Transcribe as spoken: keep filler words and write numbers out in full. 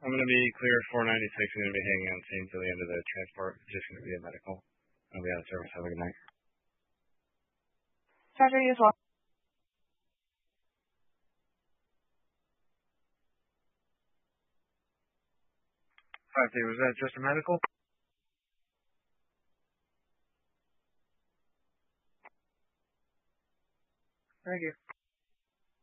I'm going to be clear four ninety-six. I'm going to be hanging on scene till the end of the transport. Just going to be a medical. I'll be out of service. Have a good night. Roger, you as well. five D, was that just a medical? Thank you.